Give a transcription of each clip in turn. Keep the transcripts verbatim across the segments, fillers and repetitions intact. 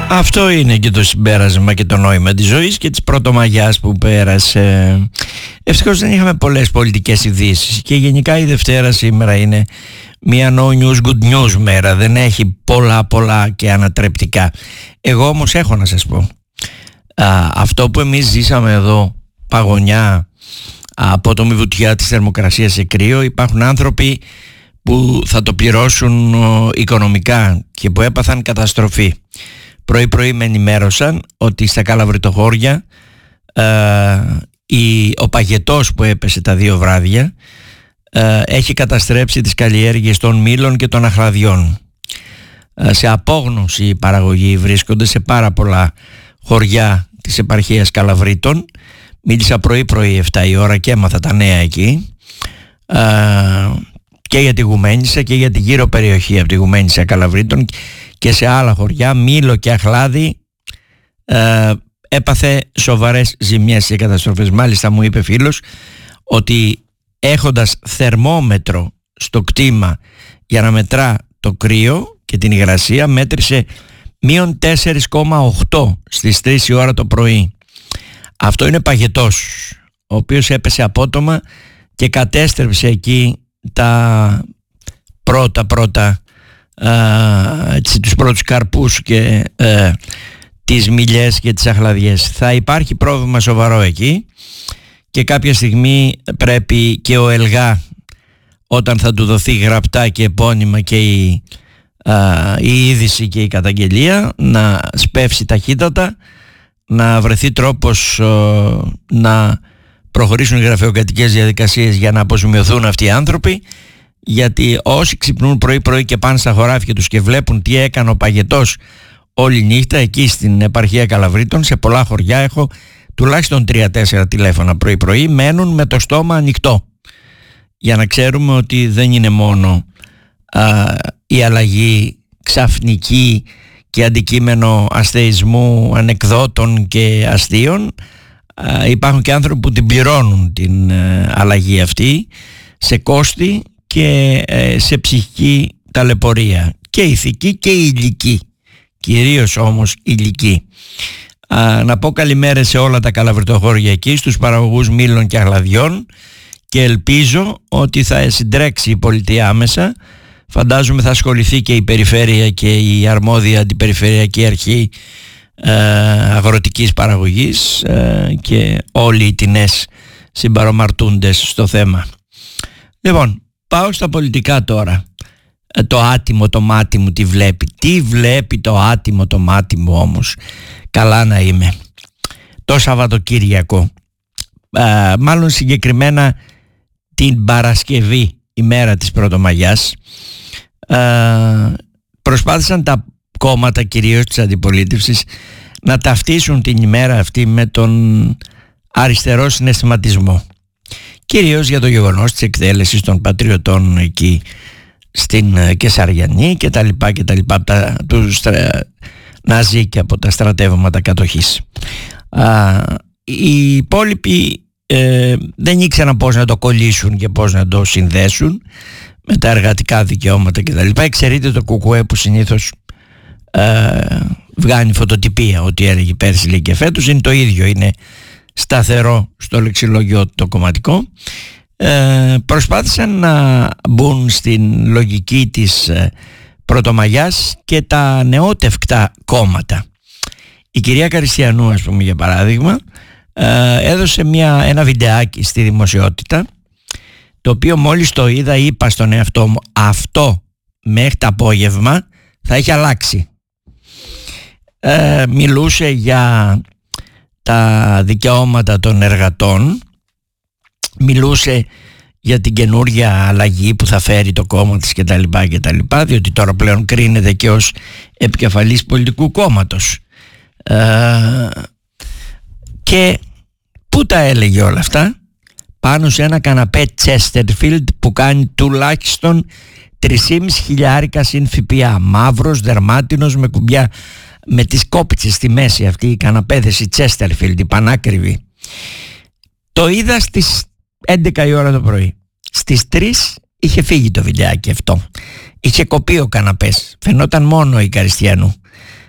Αυτό είναι και το συμπέρασμα και το νόημα της ζωής και της πρωτομαγιάς που πέρασε. Ευτυχώς δεν είχαμε πολλές πολιτικές ειδήσεις και γενικά η Δευτέρα σήμερα είναι μια no news good news μέρα. Δεν έχει πολλά πολλά και ανατρεπτικά. Εγώ όμως έχω να σας πω, α, αυτό που εμείς ζήσαμε εδώ παγωνιά από το μη βουτιά της θερμοκρασίας σε κρύο, υπάρχουν άνθρωποι που θα το πληρώσουν ο, οικονομικά και που έπαθαν καταστροφή. Πρωί-πρωί με ενημέρωσαν ότι στα Καλαβριτοχώρια ε, η, ο παγετός που έπεσε τα δύο βράδια ε, έχει καταστρέψει τις καλλιέργειες των μήλων και των αχλαδιών. Ε, σε απόγνωση η παραγωγή βρίσκονται σε πάρα πολλά χωριά της επαρχίας Καλαβρίτων. Μίλησα πρωί-πρωί εφτά η ώρα και έμαθα τα νέα εκεί, ε, και για τη Γουμένισσα και για τη γύρω περιοχή από τη Γουμένισσα Καλαβρίτων και σε άλλα χωριά. Μήλο και αχλάδι ε, έπαθε σοβαρές ζημιές και καταστροφές. Μάλιστα μου είπε φίλος ότι έχοντας θερμόμετρο στο κτήμα για να μετρά το κρύο και την υγρασία, μέτρησε μείον τέσσερα κόμμα οκτώ στις τρεις η ώρα το πρωί. Αυτό είναι παγετός, ο οποίος έπεσε απότομα και κατέστρεψε εκεί τα πρώτα πρώτα α, έτσι, τους πρώτους καρπούς και ε, τις μιλιές και τις αχλαδιές. Θα υπάρχει πρόβλημα σοβαρό εκεί και κάποια στιγμή πρέπει και ο ΕΛΓΑ, όταν θα του δοθεί γραπτά και επώνυμα και η, α, η είδηση και η καταγγελία, να σπεύσει ταχύτατα, να βρεθεί τρόπος ο, να προχωρήσουν οι γραφειοκρατικές διαδικασίες για να αποζημιωθούν αυτοί οι άνθρωποι, γιατί όσοι ξυπνούν πρωί-πρωί και πάνε στα χωράφια τους και βλέπουν τι έκανε ο παγετός όλη νύχτα εκεί στην επαρχία Καλαβρίτων, σε πολλά χωριά έχω τουλάχιστον τρία τέσσερα τηλέφωνα πρωί-πρωί, μένουν με το στόμα ανοιχτό για να ξέρουμε ότι δεν είναι μόνο α, η αλλαγή ξαφνική και αντικείμενο αστεϊσμού, ανεκδότων και αστείων. Υπάρχουν και άνθρωποι που την πληρώνουν την ε, αλλαγή αυτή σε κόστη και ε, σε ψυχική ταλαιπωρία, και ηθική και υλική, κυρίως όμως υλική. Α, να πω καλημέρα σε όλα τα Καλαβριτοχώρια εκεί, στους παραγωγούς μήλων και αχλαδιών, και ελπίζω ότι θα συντρέξει η πολιτεία άμεσα. Φαντάζομαι θα ασχοληθεί και η περιφέρεια και η αρμόδια αντιπεριφερειακή αρχή ε, αγροτικής παραγωγής ε, και όλοι οι τινές συμπαρομαρτούντες στο θέμα. Λοιπόν, πάω στα πολιτικά τώρα. Ε, το άτιμο το μάτι μου τι βλέπει. Τι βλέπει το άτιμο το μάτι μου όμως? Καλά να είμαι. Το Σαββατοκύριακο, ε, μάλλον συγκεκριμένα την Παρασκευή, ημέρα της Πρωτομαγιάς, ε, προσπάθησαν τα κόμματα, κυρίως της αντιπολίτευσης, να ταυτίσουν την ημέρα αυτή με τον αριστερό συναισθηματισμό, κυρίως για το γεγονός της εκτέλεσης των πατριωτών εκεί στην Κεσαριανή και τα λοιπά και τα λοιπά, τα, τους στρα, Ναζί και από τα στρατεύματα κατοχής. Α, οι υπόλοιποι ε, δεν ήξεραν πώς να το κολλήσουν και πώς να το συνδέσουν με τα εργατικά δικαιώματα και τα λοιπά. Εξαιρείται το ΚΚΕ που συνήθως ε, βγάνει φωτοτυπία, ότι έλεγε πέρσι λέει και φέτος, είναι το ίδιο, είναι σταθερό στο λεξιλόγιο το κομματικό. Ε, προσπάθησαν να μπουν στην λογική της ε, Πρωτομαγιάς και τα νεότευκτα κόμματα. Η κυρία Καριστιανού, ας πούμε, για παράδειγμα, ε, έδωσε μια, ένα βιντεάκι στη δημοσιότητα, το οποίο μόλις το είδα είπα στον εαυτό μου, αυτό μέχρι το απόγευμα θα έχει αλλάξει. Ε, μιλούσε για τα δικαιώματα των εργατών, μιλούσε για την καινούργια αλλαγή που θα φέρει το κόμμα της κτλ, κτλ, διότι τώρα πλέον κρίνεται και ως επικεφαλής πολιτικού κόμματος. Ε, και πού τα έλεγε όλα αυτά? Πάνω σε ένα καναπέ Chesterfield που κάνει τουλάχιστον τρεις χιλιάρικα συν ΦΠΑ, μαύρος, δερμάτινος, με κουμπιά, με τις κόπιτσες στη μέση, αυτή οι καναπέδες, η Chesterfield, η πανάκριβη. Το είδα στις έντεκα η ώρα το πρωί. Στις τρεις είχε φύγει το βιντεάκι αυτό. Είχε κοπεί ο καναπές. Φαινόταν μόνο η Καριστιανού.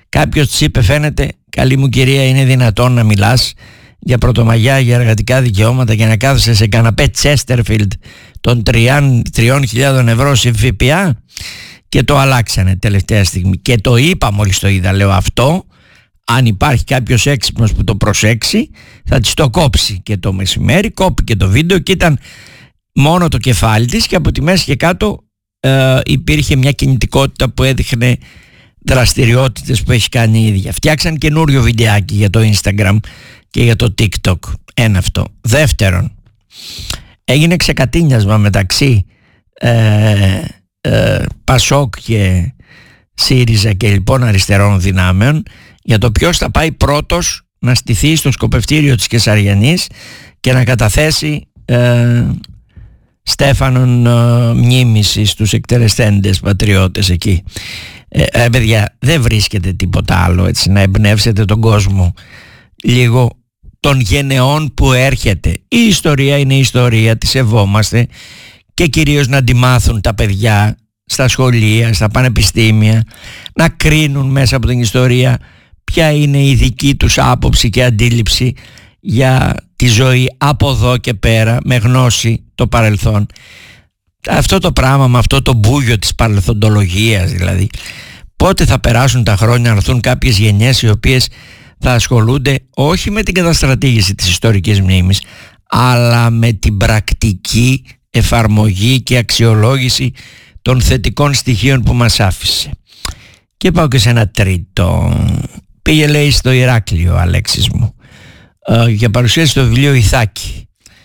Κάποιος της είπε, φαίνεται, καλή μου κυρία, είναι δυνατόν να μιλάς για πρωτομαγιά, για εργατικά δικαιώματα και να κάθεσαι σε καναπέ Τσέστερφιλντ των τριών χιλιάδων ευρώ σε ΦΠΑ? Και το αλλάξανε τελευταία στιγμή. Και το είπα μόλις το είδα, λέω, αυτό αν υπάρχει κάποιος έξυπνος που το προσέξει θα της το κόψει. Και το μεσημέρι κόπηκε το βίντεο και ήταν μόνο το κεφάλι της και από τη μέση και κάτω ε, υπήρχε μια κινητικότητα που έδειχνε δραστηριότητες που έχει κάνει η ίδια. Φτιάξαν καινούριο βιντεάκι για το Instagram και για το TikTok. Ένα αυτό. Δεύτερον, έγινε ξεκατίνιασμα μεταξύ ε, ε, Πασόκ και ΣΥΡΙΖΑ και λοιπόν αριστερών δυνάμεων για το ποιος θα πάει πρώτος να στηθεί στο σκοπευτήριο της Κεσαριανής και να καταθέσει ε, Στέφανον ε, μνήμηση στους εκτελεστέντες πατριώτες εκεί. Ε, ε, παιδιά, δεν βρίσκεται τίποτα άλλο, έτσι, να εμπνεύσετε τον κόσμο λίγο των γενεών που έρχεται. Η ιστορία είναι η ιστορία, τη σεβόμαστε και κυρίως να τη μάθουν τα παιδιά στα σχολεία, στα πανεπιστήμια, να κρίνουν μέσα από την ιστορία ποια είναι η δική τους άποψη και αντίληψη για τη ζωή από εδώ και πέρα, με γνώση το παρελθόν. Αυτό το πράγμα, με αυτό το μπούγιο της παρελθοντολογίας δηλαδή, πότε θα περάσουν τα χρόνια να έρθουν κάποιες γενιές οι οποίες θα ασχολούνται όχι με την καταστρατήγηση της ιστορικής μνήμης, αλλά με την πρακτική εφαρμογή και αξιολόγηση των θετικών στοιχείων που μας άφησε. Και πάω και σε ένα τρίτο. Πήγε, λέει, στο Ηράκλειο ο Αλέξης μου ε, για παρουσίαση το βιβλίο Ιθάκη.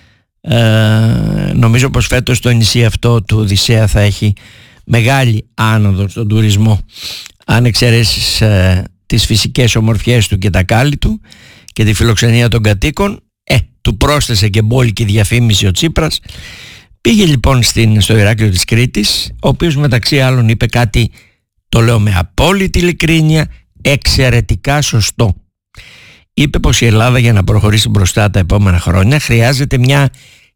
Ε, νομίζω πως φέτος το νησί αυτό του Οδυσσέα θα έχει μεγάλη άνοδο στον τουρισμό, αν εξαιρέσεις ε, τις φυσικές ομορφιές του και τα κάλλη του και τη φιλοξενία των κατοίκων. ε, του πρόσθεσε και μπόλικη διαφήμιση ο Τσίπρας. Πήγε λοιπόν στην, στο Ηράκλειο της Κρήτης, ο οποίος μεταξύ άλλων είπε κάτι, το λέω με απόλυτη ειλικρίνεια, εξαιρετικά σωστό. Είπε πως η Ελλάδα για να προχωρήσει μπροστά τα επόμενα χρόνια χρειάζεται μια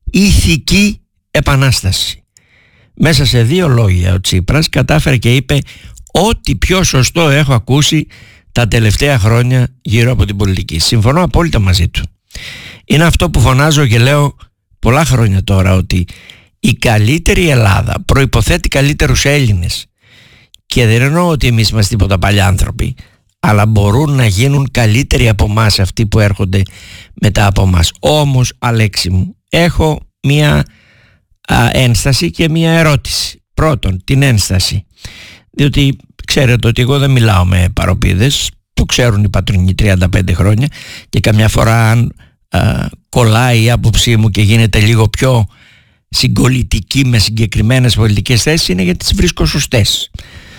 ηθική επανάσταση. Μέσα σε δύο λόγια ο Τσίπρας κατάφερε και είπε ό,τι πιο σωστό έχω ακούσει τα τελευταία χρόνια γύρω από την πολιτική. Συμφωνώ απόλυτα μαζί του. Είναι αυτό που φωνάζω και λέω πολλά χρόνια τώρα, ότι η καλύτερη Ελλάδα προϋποθέτει καλύτερους Έλληνες. Και δεν εννοώ ότι εμείς είμαστε τίποτα παλιά άνθρωποι, αλλά μπορούν να γίνουν καλύτεροι από εμάς αυτοί που έρχονται μετά από εμάς. Όμως, Αλέξη μου, έχω μία α, ένσταση και μία ερώτηση. Πρώτον, την ένσταση, διότι ξέρετε ότι εγώ δεν μιλάω με παροπίδες, το ξέρουν οι πατρινοί τριάντα πέντε χρόνια, και καμιά φορά αν α, κολλάει η άποψή μου και γίνεται λίγο πιο συγκολητική με συγκεκριμένες πολιτικές θέσεις, είναι γιατί τις βρίσκω σωστές.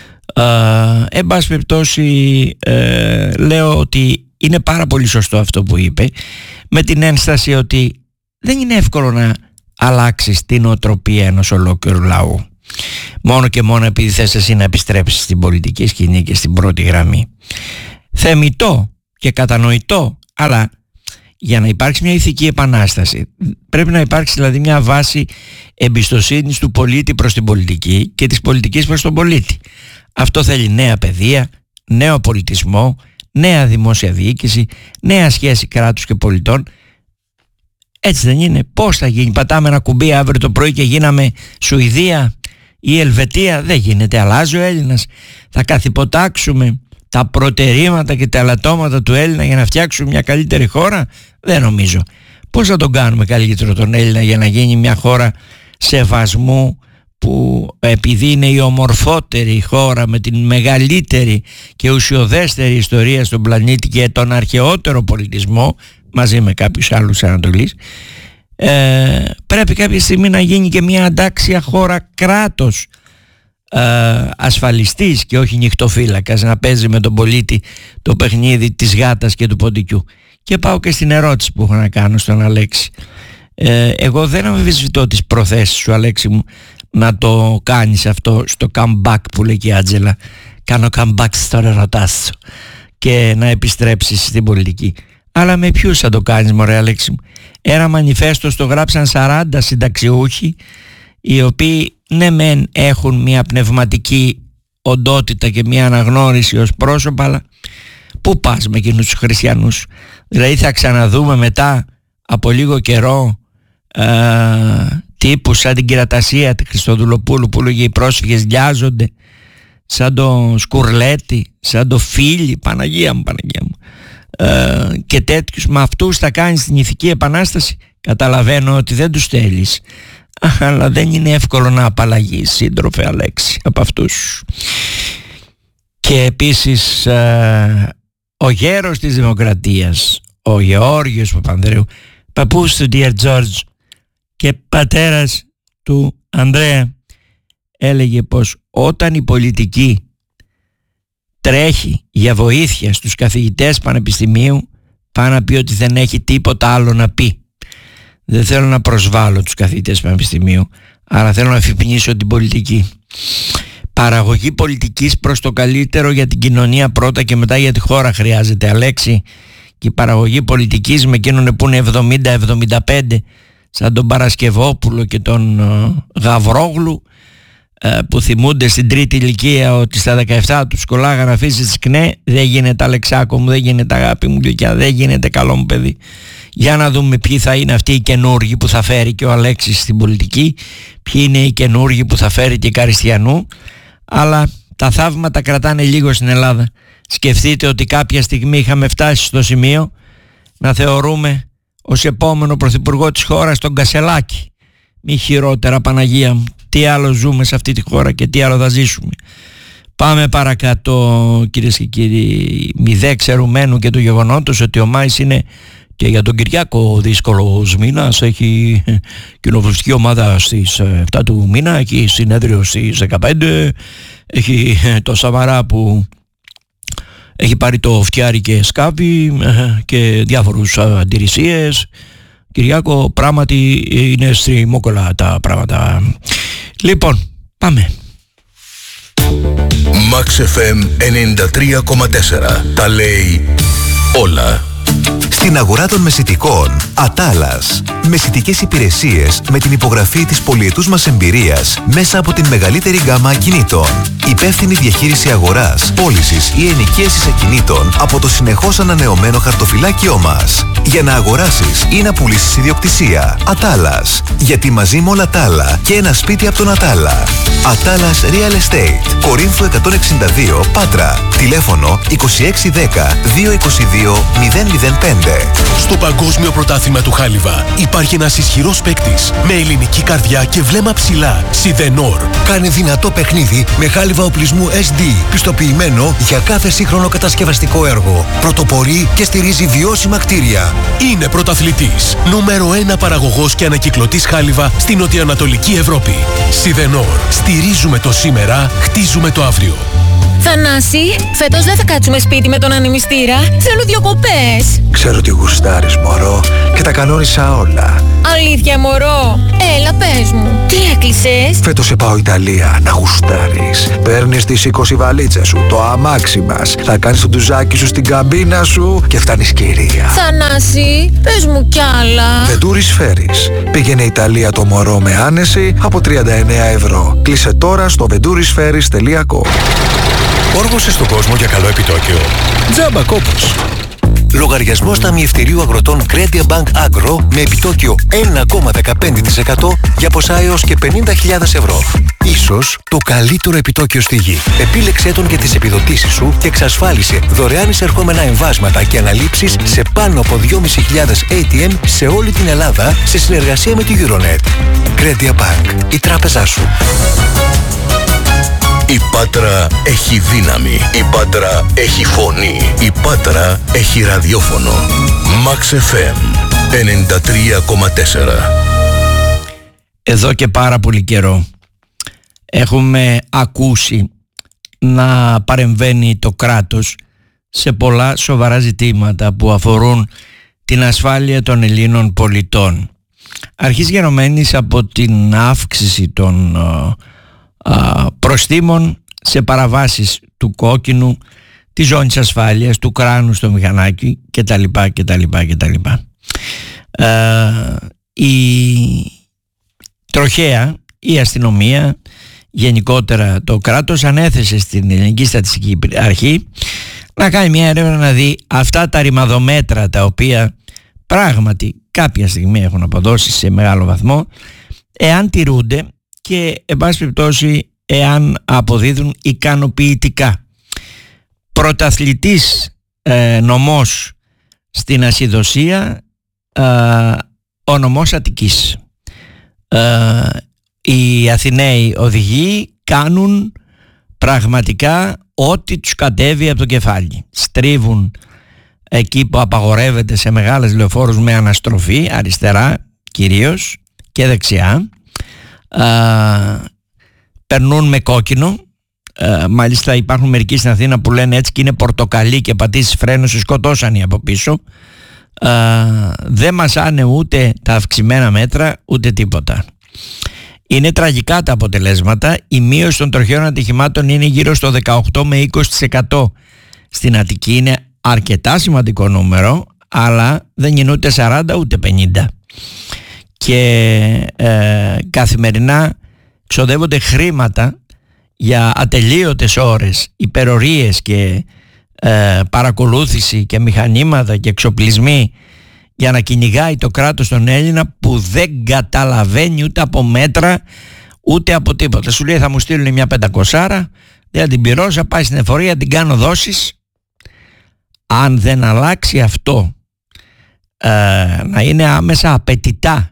Uh, εν πάση περιπτώσει uh, λέω ότι είναι πάρα πολύ σωστό αυτό που είπε, με την ένσταση ότι δεν είναι εύκολο να αλλάξεις την οτροπία ενός ολόκληρου λαού μόνο και μόνο επειδή θες εσύ να επιστρέψεις στην πολιτική σκηνή και στην πρώτη γραμμή. Θεμιτό και κατανοητό, αλλά για να υπάρξει μια ηθική επανάσταση πρέπει να υπάρξει δηλαδή μια βάση εμπιστοσύνης του πολίτη προς την πολιτική και της πολιτικής προς τον πολίτη. Αυτό θέλει νέα παιδεία, νέο πολιτισμό, νέα δημόσια διοίκηση, νέα σχέση κράτους και πολιτών. Έτσι δεν είναι? Πώς θα γίνει? Πατάμε ένα κουμπί αύριο το πρωί και γίναμε Σουηδία ή Ελβετία? Δεν γίνεται. Αλλάζει ο Έλληνας. Θα καθυποτάξουμε τα προτερήματα και τα ελαττώματα του Έλληνα για να φτιάξουμε μια καλύτερη χώρα? Δεν νομίζω. Πώς θα τον κάνουμε καλύτερο τον Έλληνα για να γίνει μια χώρα σεβασμού, που επειδή είναι η ομορφότερη χώρα με την μεγαλύτερη και ουσιοδέστερη ιστορία στον πλανήτη και τον αρχαιότερο πολιτισμό μαζί με κάποιους άλλους Ανατολής, ε, πρέπει κάποια στιγμή να γίνει και μια αντάξια χώρα κράτος, ε, ασφαλιστής και όχι νυχτοφύλακας, να παίζει με τον πολίτη το παιχνίδι της γάτας και του ποντικού. Και πάω και στην ερώτηση που έχω να κάνω στον Αλέξη. ε, εγώ δεν αμφισβητώ τις προθέσεις σου, Αλέξη μου, να το κάνεις αυτό στο comeback που λέει και η Άντζελα. Κάνω comeback στο ερωτά σου και να επιστρέψεις στην πολιτική. Αλλά με ποιους θα το κάνεις, μωρέ Αλέξη μου? Ένα μανιφέστο το γράψαν σαράντα συνταξιούχοι, οι οποίοι ναι μεν έχουν μια πνευματική οντότητα και μια αναγνώριση ως πρόσωπα, αλλά Πού πας με εκείνους τους χριστιανούς? Δηλαδή θα ξαναδούμε μετά από λίγο καιρό ε, τύπου σαν την Κυρατασία τη Χριστοδουλοπούλου που λέγει οι πρόσφυγες λιάζονται, σαν το Σκουρλέτη, σαν το Φίλι, Παναγία μου, Παναγία μου, ε, και τέτοιους. Με αυτούς θα κάνεις την ηθική επανάσταση? Καταλαβαίνω ότι δεν τους θέλεις, αλλά δεν είναι εύκολο να απαλλαγείς, σύντροφε Αλέξη, από αυτούς. Και επίσης ε, ο γέρος της Δημοκρατίας, ο Γεώργιος Παπανδρέου, παππούς του Dear George και πατέρας του Ανδρέα, έλεγε πως όταν η πολιτική τρέχει για βοήθεια στους καθηγητές πανεπιστημίου, πάει να πει ότι δεν έχει τίποτα άλλο να πει. Δεν θέλω να προσβάλλω τους καθηγητές πανεπιστημίου, αλλά θέλω να αφυπνίσω την πολιτική. Παραγωγή πολιτικής προς το καλύτερο για την κοινωνία πρώτα και μετά για τη χώρα χρειάζεται, Αλέξη. Και η παραγωγή πολιτικής με εκείνον που είναι εβδομήντα εβδομήντα πέντε, σαν τον Παρασκευόπουλο και τον uh, Γαβρόγλου, uh, που θυμούνται στην τρίτη ηλικία ότι στα δεκαεπτά τους κολλάγανε αφήσεις της ΚΝΕ. Δεν γίνεται, Αλεξάκο μου, δεν γίνεται, αγάπη μου γλυκιά, δεν γίνεται, καλό μου παιδί. Για να δούμε ποιοι θα είναι αυτοί οι καινούργοι που θα φέρει και ο Αλέξης στην πολιτική, ποιοι είναι οι καινούργοι που θα φέρει και η Καριστιανού. Αλλά τα θαύματα κρατάνε λίγο στην Ελλάδα. Σκεφτείτε ότι κάποια στιγμή είχαμε φτάσει στο σημείο να θεωρούμε ως επόμενο πρωθυπουργό της χώρας τον Κασελάκη. Μη χειρότερα, Παναγία μου. Τι άλλο ζούμε σε αυτή τη χώρα και τι άλλο θα ζήσουμε. Πάμε παρακάτω, κυρίες και κύριοι. Μη δε ξερουμένου και του γεγονότος ότι ο Μάης είναι και για τον Κυριάκο δύσκολος μήνας. Έχει κοινοβουλευτική ομάδα στις επτά του μήνα, έχει συνέδριο στις δεκαπέντε, έχει το Σαμαρά που έχει πάρει το φτιάρι και σκάβει και διάφορους αντιρρησίες. Κυριάκο, πράγματι είναι στριμόκολα τα πράγματα. Λοιπόν, πάμε. Max εφ εμ ενενήντα τρία κόμμα τέσσερα. Τα λέει όλα. Στην αγορά των μεσιτικών, Ατάλας. Μεσιτικές υπηρεσίες με την υπογραφή της πολυετούς μας εμπειρίας μέσα από την μεγαλύτερη γκάμα ακινήτων. Υπεύθυνη διαχείριση αγοράς, πώλησης ή ενοικίασης ακινήτων από το συνεχώς ανανεωμένο χαρτοφυλάκιό μας. Για να αγοράσεις ή να πουλήσεις ιδιοκτησία. Ατάλας. Γιατί μαζί με όλα τα άλλα και ένα σπίτι από τον Ατάλα. Ατάλας Real Estate. Κορίνθου εκατόν εξήντα δύο, Πάτρα. Τηλέφωνο είκοσι έξι δέκα δύο είκοσι δύο μηδέν μηδέν πέντε. Στο Παγκόσμιο Πρωτάθλημα του Χάλιβα υπάρχει ένας ισχυρός παίκτης με ελληνική καρδιά και βλέμμα ψηλά. Σιδενόρ. Κάνει δυνατό παιχνίδι με χάλιβα οπλισμού ες ντι, πιστοποιημένο για κάθε σύγχρονο κατασκευαστικό έργο. Πρωτοπορεί και στηρίζει βιώσιμα κτίρια. Είναι πρωταθλητής. Νούμερο ένα παραγωγός και ανακυκλωτής χάλιβα στην νοτιοανατολική Ευρώπη. Σιδενόρ. Στηρίζουμε το σήμερα, χτίζουμε το αύριο. Θανάση, φέτος δεν θα κάτσουμε σπίτι με τον ανεμιστήρα. Θέλω διακοπές. Ξέρω τι γουστάρεις, μωρό, και τα κανόνισα όλα. Αλήθεια, μωρό? Έλα, πες μου. Τι έκλεισες? Φέτος σε πάω Ιταλία να γουστάρεις. Παίρνεις τις είκοσι βαλίτσες σου, το αμάξι μας. Θα κάνεις το ντουζάκι σου στην καμπίνα σου και φτάνεις κυρία. Θανάση, πες μου κι άλλα. Βεντούρις Φέρις. Πήγαινε Ιταλία το μωρό με άνεση από τριάντα εννέα ευρώ. Κλείσε τώρα στο βεντούρισφέρις τελεία κομ. Όργωσε στον κόσμο για καλό επιτόκιο. Τζάμπα κόπος. Λογαριασμός ταμιευτηρίου αγροτών Credit Bank Agro με επιτόκιο ένα κόμμα δεκαπέντε τοις εκατό για ποσά έως και πενήντα χιλιάδες ευρώ. Ίσως το καλύτερο επιτόκιο στη γη. Επίλεξέ τον για τις επιδοτήσεις σου και εξασφάλισε δωρεάν εισερχόμενα εμβάσματα και αναλήψεις σε πάνω από δυόμισι χιλιάδες έι τι εμ σε όλη την Ελλάδα σε συνεργασία με τη Euronet. Credit Bank, η τράπεζά σου. Η Πάτρα έχει δύναμη. Η Πάτρα έχει φωνή. Η Πάτρα έχει ραδιόφωνο. Max εφ εμ ενενήντα τρία κόμμα τέσσερα. Εδώ και πάρα πολύ καιρό έχουμε ακούσει να παρεμβαίνει το κράτος σε πολλά σοβαρά ζητήματα που αφορούν την ασφάλεια των Ελλήνων πολιτών. Αρχής γενομένης από την αύξηση των προστίμων σε παραβάσεις του κόκκινου, της ζώνης ασφάλειας, του κράνου στο μηχανάκι κτλ. κτλ, κτλ. Ε, η τροχέα, η αστυνομία, γενικότερα το κράτος ανέθεσε στην Ελληνική Στατιστική Αρχή να κάνει μια έρευνα να δει αυτά τα ρημαδομέτρα τα οποία πράγματι κάποια στιγμή έχουν αποδώσει σε μεγάλο βαθμό, εάν τηρούνται και εν πάση περιπτώσει εάν αποδίδουν ικανοποιητικά. Πρωταθλητής ε, νομός στην ασυδοσία, ε, ο νομός Αττικής. Ε, οι Αθηναίοι οδηγοί κάνουν πραγματικά ό,τι τους κατέβει από το κεφάλι. Στρίβουν εκεί που απαγορεύεται σε μεγάλες λεωφόρους με αναστροφή, αριστερά κυρίως και δεξιά. Ε, περνούν με κόκκινο. Ε, μάλιστα υπάρχουν μερικοί στην Αθήνα που λένε έτσι και είναι πορτοκαλί και πατήσεις φρένο, σε σκοτώσανε από πίσω. Ε, δεν μασάνε ούτε τα αυξημένα μέτρα ούτε τίποτα. Είναι τραγικά τα αποτελέσματα. Η μείωση των τροχαίων ατυχημάτων είναι γύρω στο δεκαοκτώ με είκοσι τοις εκατό στην Αττική. Είναι αρκετά σημαντικό νούμερο, αλλά δεν είναι ούτε σαράντα ούτε πενήντα. Και ε, καθημερινά ξοδεύονται χρήματα για ατελείωτες ώρες, υπερορίες και ε, παρακολούθηση και μηχανήματα και εξοπλισμοί για να κυνηγάει το κράτος τον Έλληνα που δεν καταλαβαίνει ούτε από μέτρα ούτε από τίποτα. Σου λέει θα μου στείλουν μια πεντακοσάρα, δεν θα την πληρώσω, πάει στην εφορία, την κάνω δόσεις. Αν δεν αλλάξει αυτό, ε, να είναι άμεσα απαιτητά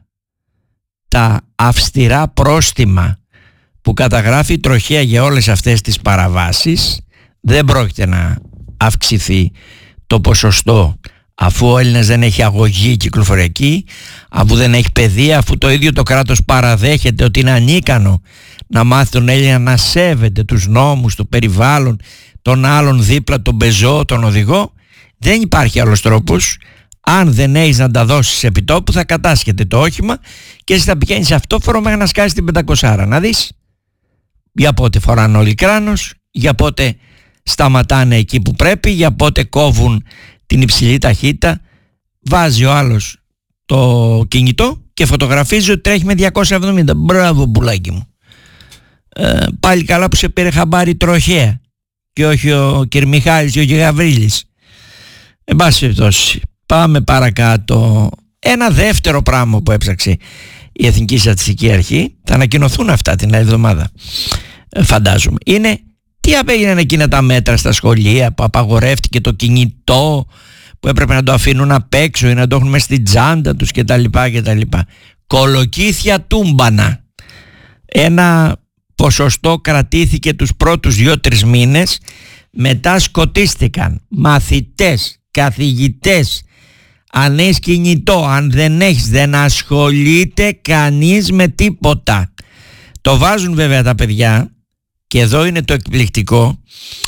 τα αυστηρά πρόστιμα που καταγράφει η τροχέα για όλες αυτές τις παραβάσεις, δεν πρόκειται να αυξηθεί το ποσοστό, αφού ο Έλληνας δεν έχει αγωγή κυκλοφοριακή, αφού δεν έχει παιδεία, αφού το ίδιο το κράτος παραδέχεται ότι είναι ανίκανο να μάθει τον Έλληνα να σέβεται τους νόμους, το περιβάλλον, τον άλλον δίπλα, τον πεζό, τον οδηγό. Δεν υπάρχει άλλος τρόπος. Αν δεν έχεις να τα δώσεις επί τόπου, θα κατάσχεται το όχημα και εσύ θα πηγαίνεις αυτόφορο μέχρι να σκάσεις την πεντακοσάρα. Να δεις για πότε φοράνε όλοι κράνος, για πότε σταματάνε εκεί που πρέπει, για πότε κόβουν την υψηλή ταχύτητα. Βάζει ο άλλος το κινητό και φωτογραφίζει ότι τρέχει με διακόσια εβδομήντα. Μπράβο πουλάκι μου. Ε, πάλι καλά που σε πήρε χαμπάρι τροχέα και όχι ο κ. Μιχάλης και ο κ. Γαβρίλης. Εν πάση περιπτώσει, πάμε παρακάτω. Ένα δεύτερο πράγμα που έψαξε η Εθνική Στατιστική Αρχή, θα ανακοινωθούν αυτά την άλλη εβδομάδα, φαντάζομαι, είναι τι απέγιναν εκείνα τα μέτρα στα σχολεία που απαγορεύτηκε το κινητό, που έπρεπε να το αφήνουν απ' έξω ή να το έχουν μέσα στην τσάντα τους κτλ. κτλ. Κολοκύθια τούμπανα. Ένα ποσοστό κρατήθηκε τους πρώτους δύο-τρεις μήνες, μετά σκοτίστηκαν μαθητές, καθηγητές. Αν έχεις κινητό, αν δεν έχεις, δεν ασχολείται κανείς με τίποτα. Το βάζουν βέβαια τα παιδιά, και εδώ είναι το εκπληκτικό,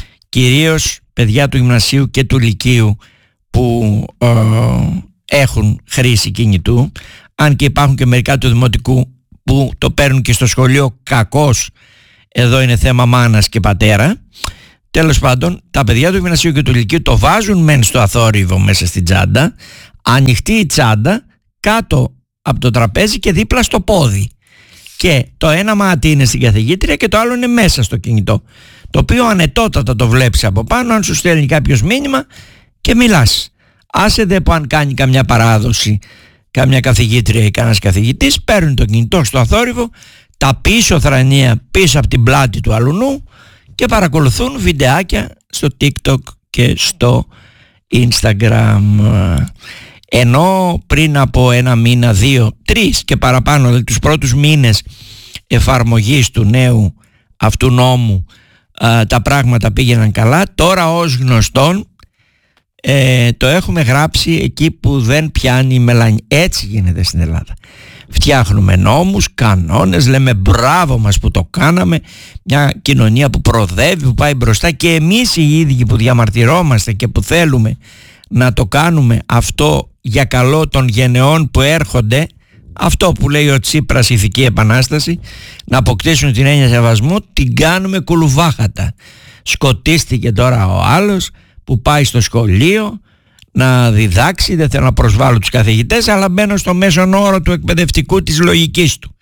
κυρίως παιδιά του γυμνασίου και του λυκείου που ε, έχουν χρήση κινητού, αν και υπάρχουν και μερικά του δημοτικού που το παίρνουν και στο σχολείο κακώς. Εδώ είναι θέμα μάνας και πατέρα. Τέλος πάντων, τα παιδιά του γυμνασίου και του λυκείου το βάζουν μεν στο αθόρυβο μέσα στην τσάντα, ανοιχτή η τσάντα κάτω από το τραπέζι και δίπλα στο πόδι, και το ένα μάτι είναι στην καθηγήτρια και το άλλο είναι μέσα στο κινητό, το οποίο ανετότατα το βλέπεις από πάνω αν σου στέλνει κάποιος μήνυμα και μιλάς. Άσε δε που αν κάνει καμιά παράδοση καμιά καθηγήτρια ή κανένας καθηγητής, παίρνουν το κινητό στο αθόρυβο, τα πίσω θρανία πίσω από την πλάτη του αλουνού και παρακολουθούν βιντεάκια στο TikTok και στο Instagram. Ενώ πριν από ένα μήνα, δύο, τρεις και παραπάνω, δηλαδή τους πρώτους μήνες εφαρμογής του νέου αυτού νόμου, α, τα πράγματα πήγαιναν καλά. Τώρα ως γνωστόν ε, το έχουμε γράψει εκεί που δεν πιάνει η μελανή. Έτσι γίνεται στην Ελλάδα. Φτιάχνουμε νόμους, κανόνες, λέμε μπράβο μας που το κάναμε, μια κοινωνία που προοδεύει, που πάει μπροστά, και εμείς οι ίδιοι που διαμαρτυρόμαστε και που θέλουμε να το κάνουμε αυτό για καλό των γενεών που έρχονται, αυτό που λέει ο Τσίπρας, ηθική επανάσταση, να αποκτήσουν την έννοια σεβασμού, την κάνουμε κουλουβάχατα. Σκοτίστηκε τώρα ο άλλος που πάει στο σχολείο να διδάξει, δεν θέλω να προσβάλλω τους καθηγητές, αλλά μπαίνω στο μέσον όρο του εκπαιδευτικού της λογικής του,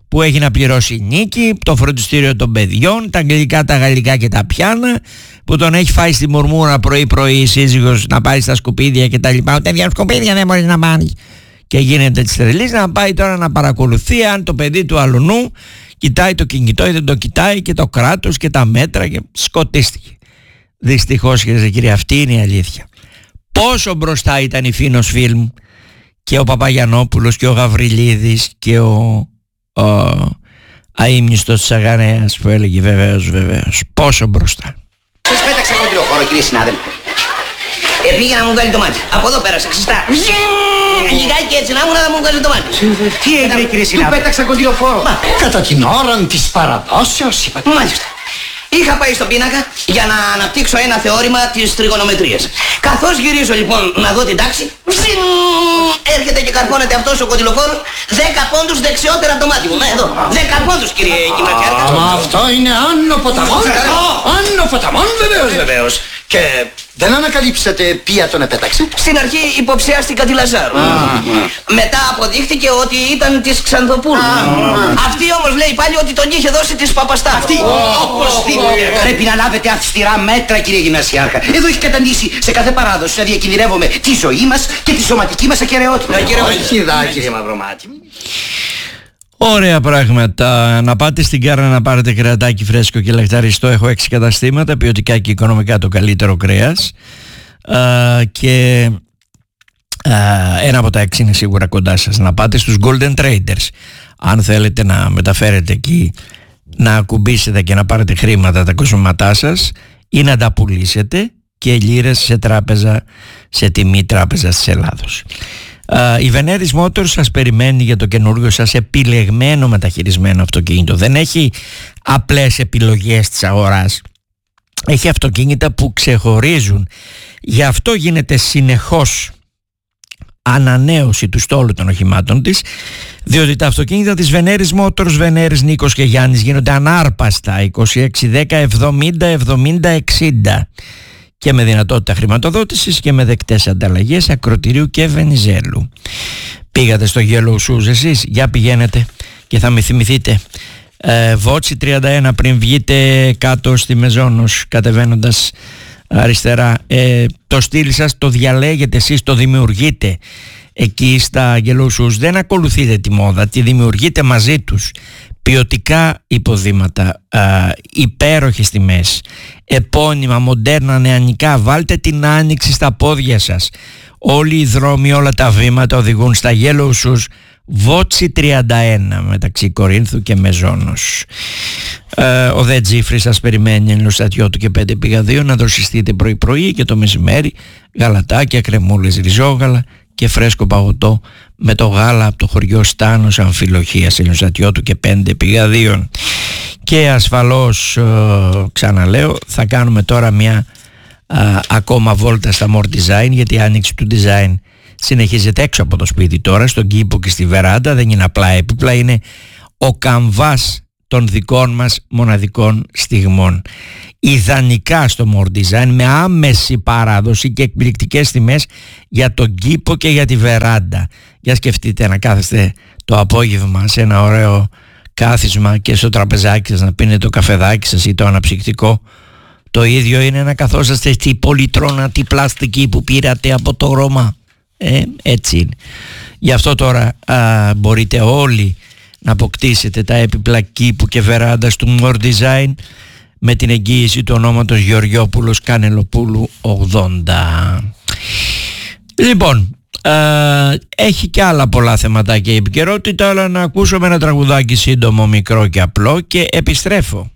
που έχει να πληρώσει νίκη, το φροντιστήριο των παιδιών, τα αγγλικά, τα γαλλικά και τα πιάνα, που τον έχει φάει στη μουρμούρα πρωί-πρωί η σύζυγος να πάει στα σκουπίδια και τα λοιπά. Ούτε δύο σκουπίδια δεν μπορεί να πάρει. Και γίνεται της τρελής να πάει τώρα να παρακολουθεί αν το παιδί του αλουνού κοιτάει το κινητό ή δεν το κοιτάει, και το κράτος και τα μέτρα, και σκοτίστηκε. Δυστυχώς, κύριε κύριε, αυτή είναι η αλήθεια. Πόσο μπροστά ήταν η Φίνος Φιλμ και ο Παπαγιαννόπουλος και ο Γαβριλίδης και ο, ο αείμνηστος Σαγανέας που έλεγε βεβαίως, βεβαίως. Πόσο μπροστά. Σας πέταξα κοντιλοφόρο, κύριε συνάδελφε. Ε, πήγε να μου βγάλει το μάτι. Από εδώ πέρασα ξυστά. Λιγάκι έτσι να μου να μου βγάλει το μάτι. Τι έγινε, κύριε συνάδελφε? Του πέταξα κοντιλοφόρο. Κατά την ώρα της παραδόσεως είπατε. Μάλιστα. Είχα πάει στον πίνακα για να αναπτύξω ένα θεώρημα της τριγωνομετρίας. Καθώς γυρίζω λοιπόν να δω την τάξη, ψιν, έρχεται και καρφώνεται αυτός ο κοντιλοφόρος δέκα πόντους δεξιότερα από το μάτι μου. Ναι, εδώ. δέκα πόντους, κύριε Γυμνατιάρκα. Μα αυτό είναι άνω ποταμών. Άνω ποταμών, βεβαίως, βεβαίως. Και δεν ανακαλύψατε ποια τον επέταξε? Στην αρχή υποψιάστηκα τη Λαζάρου. Μετά αποδείχθηκε ότι ήταν της Ξανθοπούλου. Αυτή όμως λέει πάλι ότι τον είχε δώσει της Παπαστάθου. Αυτή, οπωσδήποτε. Πρέπει να λάβετε αυστηρά μέτρα, κύριε Γυμνασιάρχα. Εδώ έχει καταντήσει σε κάθε παράδοση να διακινδυνεύουμε τη ζωή μας και τη σωματική μας ακεραιότητα. Όχι δά, κύριε Μαυρομάτη. Ωραία πράγματα. Να πάτε στην Κάρα να πάρετε κρεατάκι φρέσκο και λαχταριστό. Έχω έξι καταστήματα, ποιοτικά και οικονομικά το καλύτερο κρέας. Α, και α, ένα από τα έξι είναι σίγουρα κοντά σας. Να πάτε στους Golden Traders. Αν θέλετε να μεταφέρετε εκεί, να ακουμπήσετε και να πάρετε χρήματα τα κοσμήματά σας ή να τα πουλήσετε και λίρες σε τράπεζα, σε τιμή τράπεζας της Ελλάδος. Uh, η Veneris Motors σας περιμένει για το καινούργιο σας επιλεγμένο μεταχειρισμένο αυτοκίνητο. Δεν έχει απλές επιλογές της αγοράς. Έχει αυτοκίνητα που ξεχωρίζουν. Γι' αυτό γίνεται συνεχώς ανανέωση του στόλου των οχημάτων της, διότι τα αυτοκίνητα της Veneris Motors, Veneris, Νίκος και Γιάννης, γίνονται ανάρπαστα είκοσι έξι δέκα εβδομήντα εβδομήντα εξήντα και με δυνατότητα χρηματοδότησης και με δεκτές ανταλλαγές ακροτηρίου και Βενιζέλου. Πήγατε στο Yellow Shoes εσείς? Για πηγαίνετε και θα με θυμηθείτε. ε, Βότσι τριάντα ένα πριν βγείτε κάτω στη Μεζόνος, κατεβαίνοντας αριστερά. ε, Το στυλ σας το διαλέγετε εσείς, το δημιουργείτε εκεί στα Yellow Shoes. Δεν ακολουθείτε τη μόδα, τη δημιουργείτε μαζί τους. Ποιοτικά υποδήματα, α, υπέροχες τιμές, επώνυμα, μοντέρνα, νεανικά. Βάλτε την άνοιξη στα πόδια σας. Όλοι οι δρόμοι, όλα τα βήματα οδηγούν στα Yellow Shoes. Βότσι τριάντα ένα μεταξύ Κορίνθου και Μεζόνος. ε, Ο Δε Τζίφρης σας περιμένει εν Λουστατιώτου και πέντε πηγαδίου να δροσιστείτε πρωί πρωί και το μεσημέρι γαλατάκια, κρεμούλες, ριζόγαλα και φρέσκο παγωτό με το γάλα από το χωριό Στάνος Αμφιλοχίας Ελιοσατιώτου και πέντε πηγαδίων. Και ασφαλώς ε, ξαναλέω, θα κάνουμε τώρα μια α, ακόμα βόλτα στα More Design, γιατί η άνοιξη του design συνεχίζεται έξω από το σπίτι τώρα, στον κήπο και στη βεράντα. Δεν είναι απλά έπιπλα, είναι ο καμβάς των δικών μας μοναδικών στιγμών. Ιδανικά στο More Design, με άμεση παράδοση και εκπληκτικές τιμές για τον κήπο και για τη βεράντα. Για σκεφτείτε να κάθεστε το απόγευμα σε ένα ωραίο κάθισμα και στο τραπεζάκι σας να πίνετε το καφεδάκι σας ή το αναψυκτικό. Το ίδιο είναι να καθόσαστε στη πολυτρώνα τη πλαστική που πήρατε από το Ρώμα. Ε, έτσι είναι. Γι' αυτό τώρα α, μπορείτε όλοι να αποκτήσετε τα έπιπλα κήπου και βεράντας του More Design με την εγγύηση του ονόματος Γεωργιόπουλος Κανελοπούλου ογδόντα. Λοιπόν, α, έχει και άλλα πολλά θεματάκια η επικαιρότητα, αλλά να ακούσουμε ένα τραγουδάκι σύντομο, μικρό και απλό και επιστρέφω.